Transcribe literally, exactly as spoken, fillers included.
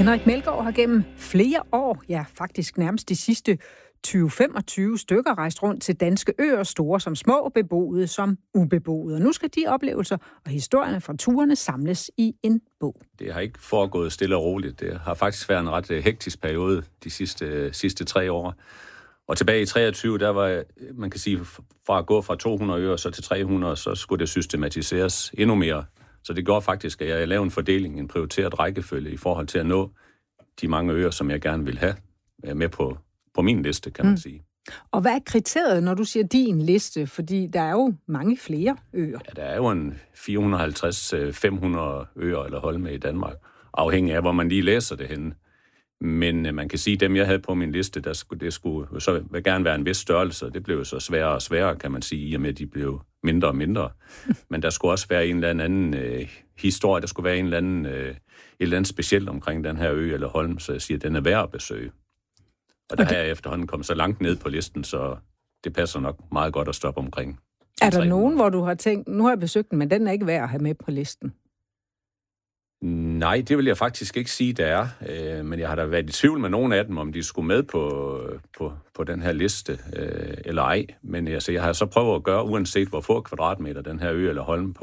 Henrik Melgaard har gennem flere år, ja faktisk nærmest de sidste tyve til femogtyve stykker, rejst rundt til danske øer, store som små, beboede som ubeboede. Og nu skal de oplevelser og historierne fra turene samles i en bog. Det har ikke foregået stille og roligt. Det har faktisk været en ret hektisk periode de sidste, sidste tre år. Og tilbage i treogtyve, der var, man kan sige, fra at gå fra to hundrede øer så til tre hundrede, så skulle det systematiseres endnu mere. Så det gjorde faktisk, at jeg lavede en fordeling, en prioriteret rækkefølge i forhold til at nå de mange øer, som jeg gerne vil have med på, på min liste, kan man mm. sige. Og hvad er kriteriet, når du siger din liste? Fordi der er jo mange flere øer. Ja, der er jo en fire hundrede og halvtreds til fem hundrede øer eller holme i Danmark, afhængig af, hvor man lige læser det henne. Men man kan sige, at dem, jeg havde på min liste, der skulle, det skulle så gerne være en vis størrelse. Det blev så sværere og sværere, kan man sige, i og med, at de blev mindre og mindre. Men der skulle også være en eller anden øh, historie, der skulle være en eller anden, øh, et eller andet specielt omkring den her ø eller holm, så jeg siger, at den er værd at besøge. Og der okay. har jeg efterhånden kommet så langt ned på listen, så det passer nok meget godt at stoppe omkring. Er der nogen, hvor du har tænkt, nu har jeg besøgt den, men den er ikke værd at have med på listen? Nej, det vil jeg faktisk ikke sige, der er. Øh, men jeg har da været i tvivl med nogle af dem, om de skulle med på, på, på den her liste øh, eller ej. Men altså, jeg har så prøvet at gøre, uanset hvor få kvadratmeter den her ø eller holm på,